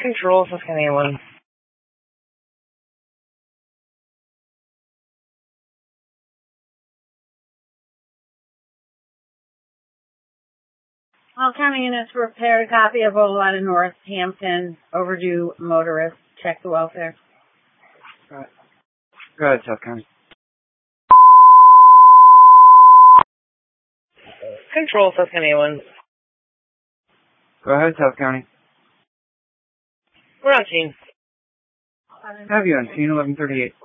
Control, Susquehanna 1. All county units prepared a copy of Ola in Northampton. Overdue motorist. Check the welfare. Go ahead, South County. Control, Susquehanna 1. Go ahead, South County. We're on scene. Have you on scene 1138?